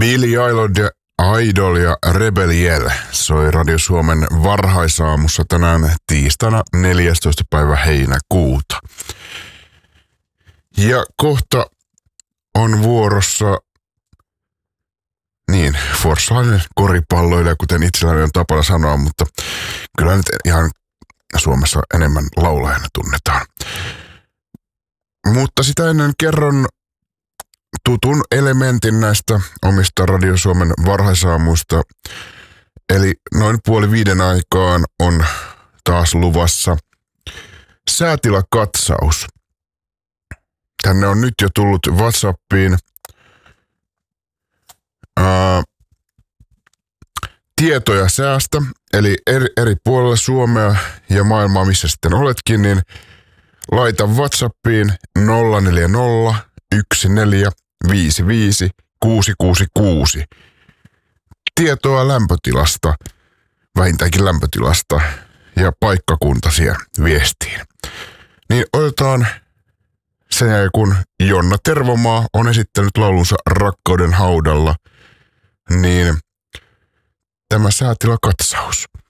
Idol ja Rebeliel soi Radio Suomen varhaisaamussa tänään tiistaina 14. päivä heinäkuuta. Ja kohta on vuorossa forssalainen koripalloilija, kuten itselläni on tapana sanoa, mutta kyllä nyt ihan Suomessa enemmän laulajana tunnetaan. Mutta sitä ennen kerron tutun elementin näistä omista Radio Suomen varhaisaamuista. Eli noin 4:30 aikaan on taas luvassa säätilakatsaus. Tänne on nyt jo tullut WhatsAppiin tietoja säästä, eli eri puolilla Suomea ja maailmaa, missä sitten oletkin, niin laita WhatsAppiin 040 1455 666 tietoa lämpötilasta, vähintäänkin lämpötilasta ja paikkakunta siihen viestiin. Niin otetaan sen jälkeen, kun Jonna Tervomaa on esittänyt laulunsa Rakkauden haudalla, niin tämä säätilakatsaus.